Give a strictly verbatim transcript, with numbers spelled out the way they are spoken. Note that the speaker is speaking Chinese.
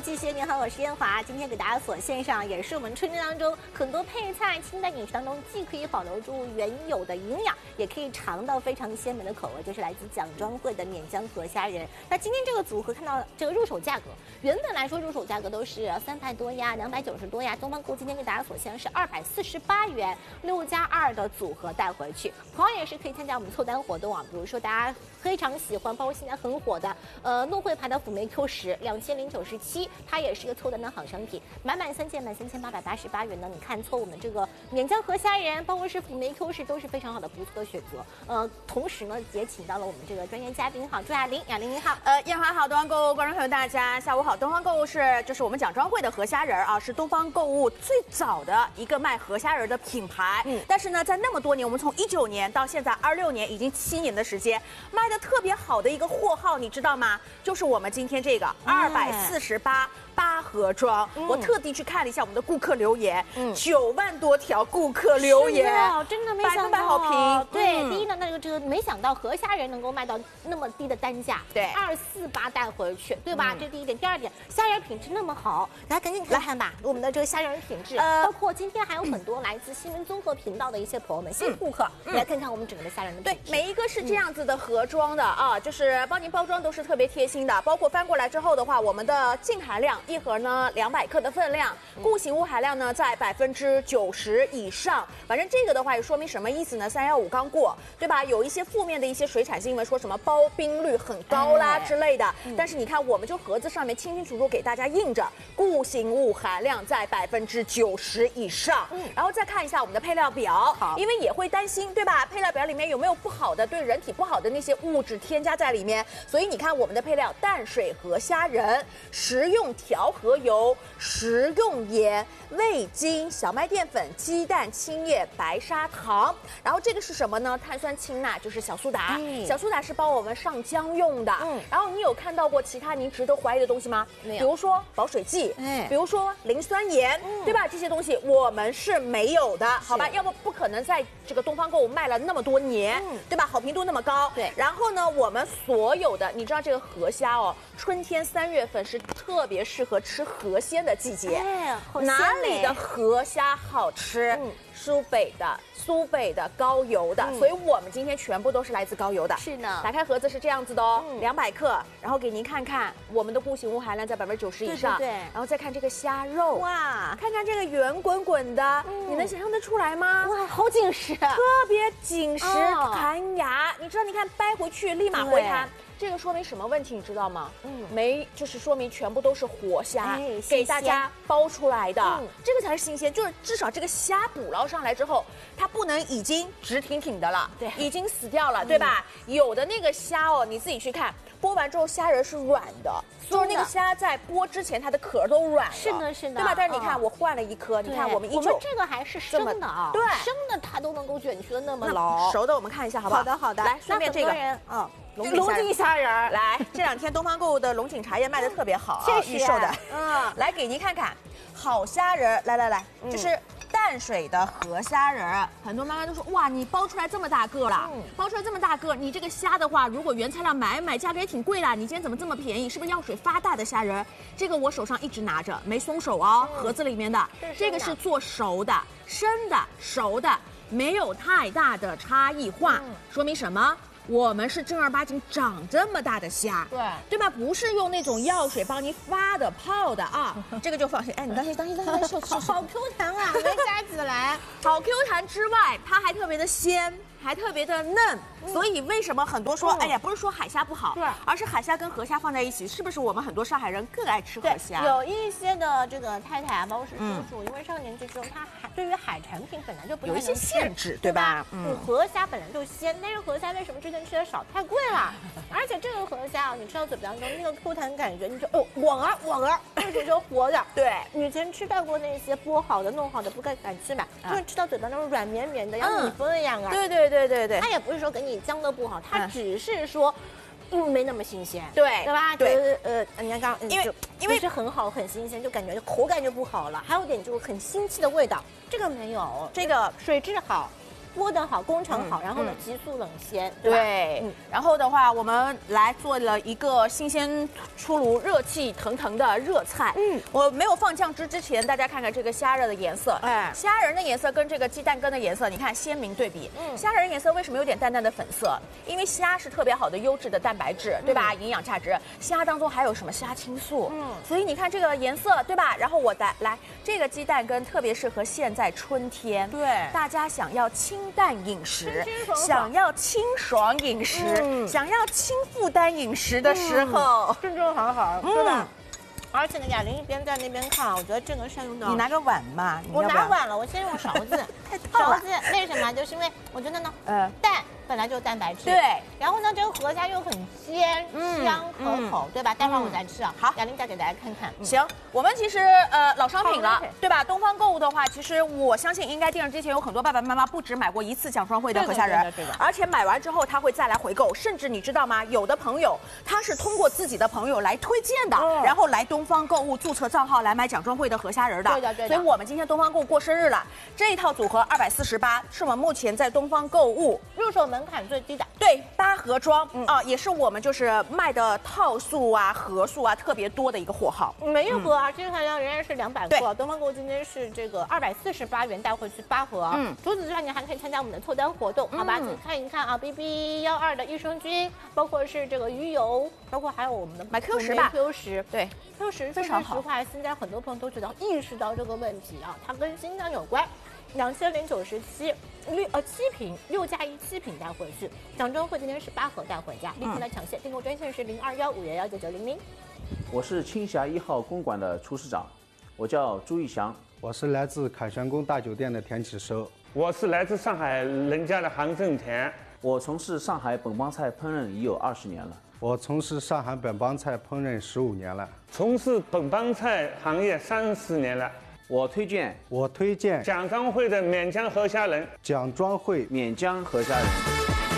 继续，您好，我是燕华。今天给大家所献上，也是我们春节当中很多配菜清淡饮食当中，既可以保留住原有的营养，也可以尝到非常鲜美的口味，就是来自蒋庄会的碾浆河虾仁。那今天这个组合看到这个入手价格，原本来说入手价格都是三百多呀，两百九十多呀。东方购物今天给大家所献是二百四十八元，六加二的组合带回去，同样也是可以参加我们凑单活动啊。比如说大家非常喜欢，包括现在很火的呃诺惠牌的辅酶 Q 十，两千零九十七，它也是一个凑单的好商品，满满三件满三千八百八十八元呢。你看凑我们这个碾浆河虾仁，包括是辅酶 Q 十，都是非常好的不错的选择。呃，同时呢也请到了我们这个专业嘉宾，好，朱雅玲，雅玲你好。 呃，燕华好，东方购物观众朋友大家下午好。东方购物是就是我们蒋庄会的河虾仁啊，是东方购物最早的一个卖河虾仁的品牌。嗯，但是呢，在那么多年，我们从一九年到现在二六年，已经七年的时间，卖的特别好的一个货号，你知道吗？就是我们今天这个二百四十八。八盒装、嗯，我特地去看了一下我们的顾客留言，九、嗯、万多条顾客留言， 真的没想到， 百分百好评。 对， 嗯、 第一呢，那个这个没想到河虾仁能够卖到那么低的单价， 对， 二四八带回去，对吧？嗯、这第一点，第二点，虾仁品质那么好，来赶紧看看吧，我们的这个虾仁品质，呃，包括今天还有很多来自新闻综合频道的一些朋友们、嗯、新顾客、嗯，来看看我们整个的虾仁的品质。 对，每一个是这样子的盒装的、嗯、啊，就是帮您包装都是特别贴心的，包括翻过来之后的话，我们的净含量一盒呢两。两百克的分量，固形物含量呢在百分之九十以上。反正这个的话也说明什么意思呢？三幺五刚过，对吧？有一些负面的一些水产新闻，说什么包冰率很高啦之类的。哎嗯、但是你看，我们就盒子上面清清楚楚给大家印着，固形物含量在百分之九十以上。嗯，然后再看一下我们的配料表，好，因为也会担心，对吧？配料表里面有没有不好的、对人体不好的那些物质添加在里面？所以你看我们的配料：淡水河虾仁、食用调和油。食用盐、味精、小麦淀粉、鸡蛋、青叶、白砂糖，然后这个是什么呢？碳酸氢钠，就是小苏打。嗯、小苏打是帮我们上浆用的。嗯，然后你有看到过其他您值得怀疑的东西吗？没有。比如说保水剂，哎，比如说磷酸盐，嗯、对吧？这些东西我们是没有的，好吧？要不不可能在这个东方购物卖了那么多年，嗯、对吧？好评度那么高。对。然后呢，我们所有的，你知道这个河虾哦，春天三月份是特别适合吃河鲜的季节。哎，哪里的河虾好吃？嗯、苏北的、苏北的高油的、嗯，所以我们今天全部都是来自高油的。是呢，打开盒子是这样子的哦，两百、嗯、克，然后给您看看我们的固形物含量在百分之九十以上。对, 对, 对，然后再看这个虾肉，哇，看看这个圆滚滚的，嗯、你能想象得出来吗？ 哇，好紧实， 特别紧实，哦、弹牙。你知道，你看掰回去立马回弹。这个说明什么问题，你知道吗？嗯，没，就是说明全部都是活虾，哎、给大家包出来的、嗯，这个才是新鲜。就是至少这个虾捕捞上来之后，它不能已经直挺挺的了，对，已经死掉了，对吧？嗯、有的那个虾哦，你自己去看，剥完之后虾仁是软的，就是那个虾在剥之前它的壳都软了， 是的，是的， 对吧？但是你看，嗯、我换了一颗，你看我们依旧， 我们这个还是生的啊，对，生的它都能够卷曲的那么牢， 熟的我们看一下好不好？ 好的，好的， 来，顺便这个， 嗯。 龙井虾仁儿，来，这两天东方购物的龙井茶叶卖的特别好啊，预售的，嗯，来给您看看，好虾仁儿，来来来，这是淡水的河虾仁儿，很多妈妈都说，哇，你包出来这么大个了，包出来这么大个，你这个虾的话，如果原材料买买，价格也挺贵啦，你今天怎么这么便宜？是不是药水发大的虾仁？这个我手上一直拿着，没松手哦，盒子里面的，这个是做熟的，生的、熟的，没有太大的差异化，说明什么？我们是正儿八经长这么大的虾，对对吧？不是用那种药水帮你发的泡的啊，这个就放心。哎，你当心当心当心， 好好 Q 弹啊，没夹起来。 好 Q 弹之外，它还特别的鲜，还特别的嫩。嗯、所以为什么很多说，嗯、哎呀，不是说海虾不好，对，而是海虾跟河虾放在一起，是不是我们很多上海人更爱吃河虾？ 有一些的这个太太啊，包括是叔叔，嗯、因为上年纪之后，他还对于海产品本来就不有一些限制，对吧？ 嗯，河虾本来就鲜，但是河虾为什么之前吃的少？太贵了，而且这个河虾啊，你吃到嘴巴当中那个 Q 弹感觉，你说哦，网儿网儿，就是说活的。对，以前吃到过那些剥好的、弄好的，不敢敢吃嘛，就是吃到嘴巴当中软绵绵的，像米粉一样啊。 对对对对对， 它也不是说给你姜的不好，它只是说。嗯，没那么新鲜， 对对吧？ 对， 就是呃，人家刚因为因为是很好很新鲜，就感觉口感就不好了，还有点就是很腥气的味道，这个没有， 这个水质好。 剥得好，工程好，然后呢急速冷鲜， 对，嗯，然后的话，我们来做了一个新鲜出炉、热气腾腾的热菜。嗯，我没有放酱汁之前，大家看看这个虾仁的颜色，哎，虾仁的颜色跟这个鸡蛋羹的颜色，你看鲜明对比。嗯，虾仁颜色为什么有点淡淡的粉色？因为虾是特别好的优质的蛋白质，对吧？营养价值，虾当中还有什么虾青素？嗯，所以你看这个颜色，对吧？然后我来来，这个鸡蛋羹特别适合现在春天，对，大家想要清淡饮食，想要清爽饮食，嗯、想要轻负担饮食的时候， 正正好好，对吧？而且呢，雅玲一边在那边看，我觉得这个善用的。 你拿个碗嘛， 我拿碗了，我先用勺子。勺子为什么？就是因为我觉得呢，呃，蛋本来就是蛋白质， 对。 然后呢，这个河虾又很鲜、香可口，对吧？待会儿我再吃啊。好，雅玲再给大家看看。 行，我们其实呃老商品了，对吧？东方购物的话，其实我相信应该电视机前有很多爸爸妈妈不止买过一次奖庄会的河虾仁，对的。而且买完之后他会再来回购，甚至你知道吗？有的朋友他是通过自己的朋友来推荐的，然后来东方购物注册账号来买奖庄会的河虾仁的。 对的，对的。 所以我们今天东方购物过生日了，这一套组合二百四十八，是我们目前在东方购物入手门槛最低的。 对，八盒装、嗯、啊，也是我们就是卖的套数啊、盒数啊特别多的一个货号。 每一盒啊，这个含量仍然是两百克。东方购物今天是这个二百四十八元带回去八盒。嗯，除此之外，你还可以参加我们的凑单活动，好吧？自己看一看啊 ，B B 幺二的益生菌，包括是这个鱼油，包括还有我们的买 Q 十吧 ，Q 十， 对 ，Q 十非常好。现在很多朋友都觉得意识到这个问题啊，它跟心脏有关。两千零九十七，六呃七瓶，六加一七瓶带回去。奖庄会今天是八盒带回家，立刻来抢线，订购专线是零二幺五幺幺九九零零。 我是青霞一号公馆的厨师长，我叫朱义祥。 我是来自凯旋宫大酒店的田启收。 我是来自上海人家的杭正田。 我从事上海本帮菜烹饪已有二十年了。 我从事上海本帮菜烹饪十五年了。 从事本帮菜行业三十年了。 我推荐， 我推荐奖庄会的免浆河虾仁， 奖庄会免浆河虾仁。